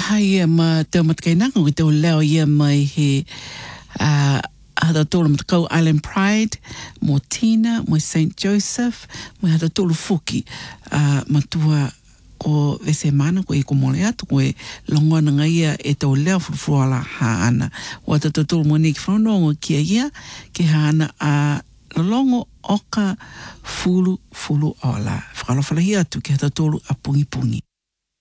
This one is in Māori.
Hai ma te matkainanga o te o leo ia mai he hata tōlu matakau Island Pride, mo Tina, mo St. Joseph, mo hata tōlu Fuki, matua ko vese mana ko e ko mole atu ko e longona ngaia e tō leo furuala haana. Wa hata tōlu mo ni ki whanongo kia ia, ki haana a longo oka fulu ola. Whakalawhalahi atu ki hata tōlu a pungi pungi.